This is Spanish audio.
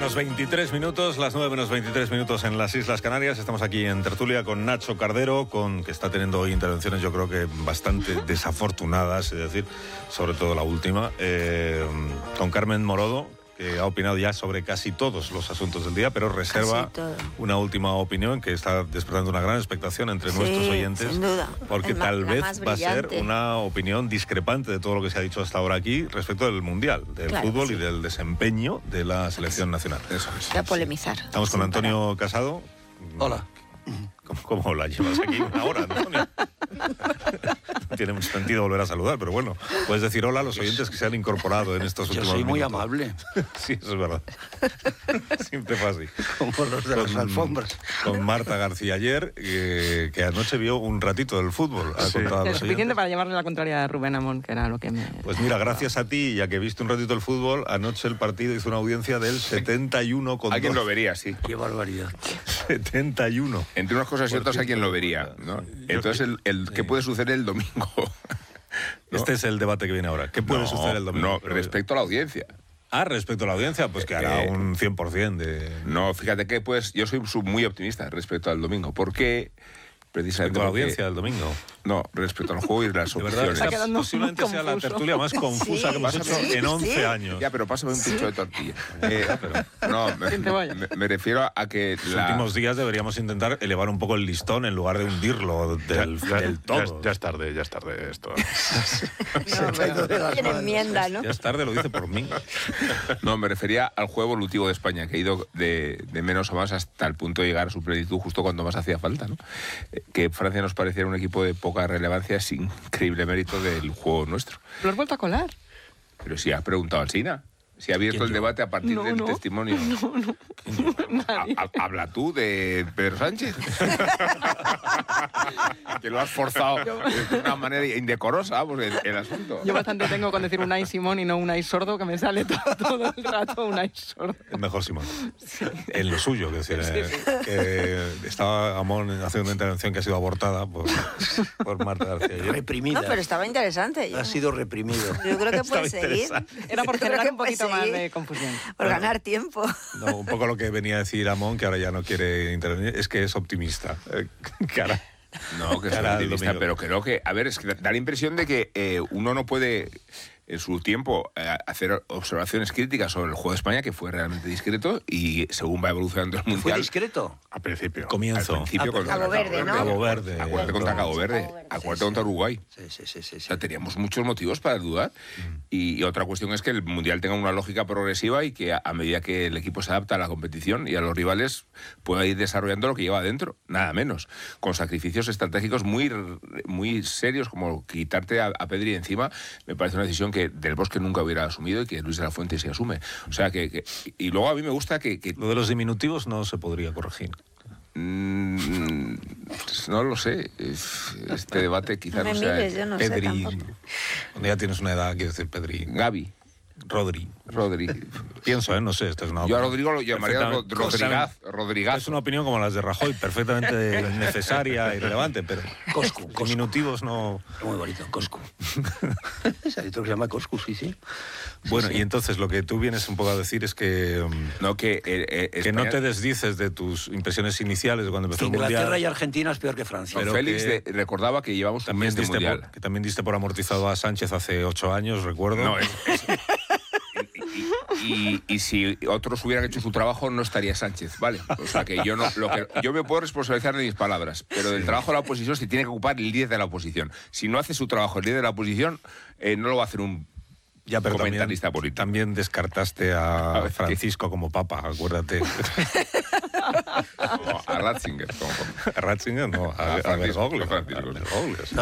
menos 23 minutos, las 9 menos 23 minutos en las Islas Canarias. Estamos aquí en tertulia con Nacho Cardero, que está teniendo hoy intervenciones yo creo que bastante desafortunadas, es decir, sobre todo la última, con Carmen Morodo, que ha opinado ya sobre casi todos los asuntos del día, pero reserva una última opinión que está despertando una gran expectación entre nuestros oyentes, sin duda, porque tal vez va a ser una opinión discrepante de todo lo que se ha dicho hasta ahora aquí respecto del Mundial, del fútbol y del desempeño de la selección nacional. Eso es. Voy a polemizar. Estamos con Antonio Casado. Hola. ¿Cómo la llevas aquí una hora, Antonio? No tiene mucho sentido volver a saludar, pero bueno, puedes decir hola a los oyentes que se han incorporado en estos últimos minutos. Yo soy muy amable. Sí, eso es verdad. Siempre fue así. Como los de las alfombras. Con Marta García ayer, que anoche vio un ratito del fútbol. Sí. Es suficiente para llevarle la contraria a Rubén Amón, que era lo que me... Pues mira, gracias a ti, ya que viste un ratito el fútbol, anoche el partido hizo una audiencia del 71,2. Alguien lo vería, sí. Qué barbaridad. 71. Entre unas cosas y otras alguien lo vería, ¿no? Entonces, ¿qué puede suceder el domingo? ¿No? Este es el debate que viene ahora. ¿Qué puede suceder el domingo? No, respecto a la audiencia. Ah, respecto a la audiencia, pues que hará un 100% de... No, fíjate que pues yo soy muy optimista respecto al domingo, porque... Respecto a la audiencia del domingo. No, respecto al juego y las opciones. De verdad, posiblemente sea la tertulia más confusa que hemos hecho en 11 años. Ya, pero pásame un pincho de tortilla. No, me refiero a que... Los últimos días deberíamos intentar elevar un poco el listón en lugar de hundirlo del todo. Ya es tarde esto. Tiene enmienda, ¿no? Ya es tarde, lo dice por mí. No, me refería al juego evolutivo de España, que ha ido de menos a más hasta el punto de llegar a su plenitud justo cuando más hacía falta, ¿no? Que Francia nos pareciera un equipo de poca relevancia es increíble mérito del juego nuestro. ¿Lo has vuelto a colar? Pero si has preguntado al Sina. Si ha abierto el debate a partir del testimonio. No. Habla tú de Pedro Sánchez. Que lo has forzado de una manera indecorosa, pues, el asunto. Yo bastante tengo con decir Unai Simón y no Unai Sordo, que me sale todo el rato Unai Sordo. Es mejor Simón. Sí. En lo suyo, que que estaba Amón haciendo una intervención que ha sido abortada por Marta García. Reprimida. No, pero estaba interesante. Ha sido reprimido. Yo creo que puede seguir. Era por generar un poquito más de confusión. Por ganar tiempo. No, un poco lo que venía a decir Amón, que ahora ya no quiere intervenir, es que es optimista. Cara. No, que es optimista, pero creo que... A ver, es que da la impresión de que uno no puede... en su tiempo hacer observaciones críticas sobre el juego de España, que fue realmente discreto, y según va evolucionando el Mundial... ¿Fue discreto? Al principio. Comienzo. Al principio contra Cabo Verde, ¿no? Cabo Verde. Acuérdate contra Cabo Verde. Acuérdate contra Uruguay. Sí. O sea, teníamos muchos motivos para dudar. Y otra cuestión es que el Mundial tenga una lógica progresiva y que a medida que el equipo se adapta a la competición y a los rivales pueda ir desarrollando lo que lleva adentro, nada menos. Con sacrificios estratégicos muy serios, como quitarte a Pedri encima, me parece una decisión que Del Bosque nunca hubiera asumido y que Luis de la Fuente sí asume. O sea, y luego a mí me gusta que... Lo de los diminutivos no se podría corregir. No lo sé. Este debate quizás no sea... Yo no Pedri. sé Cuando ya tienes una edad, quiero decir Pedri. Gavi. Rodri. Pienso, no sé, esta es una opinión. Yo a Rodrigo lo llamaría Rodrigazo. Es una opinión como las de Rajoy, perfectamente necesaria y relevante, pero Coscu. diminutivos no... Muy bonito, Coscu. Hay otro que se llama Coscu, sí. Bueno, y entonces lo que tú vienes un poco a decir es que... que no te desdices de tus impresiones iniciales de cuando empezó el Mundial. Inglaterra y Argentina es peor que Francia. Pero Félix recordaba que llevamos un mes de Mundial. Que también diste por amortizado a Sánchez hace 8 años, recuerdo. No, Y si otros hubieran hecho su trabajo, no estaría Sánchez, ¿vale? O sea, que yo me puedo responsabilizar de mis palabras, pero del trabajo de la oposición se tiene que ocupar el líder de la oposición. Si no hace su trabajo el líder de la oposición, no lo va a hacer un comentarista político. También descartaste a Francisco como papa, acuérdate. No, a Ratzinger. A Ratzinger no, a Bergoglio.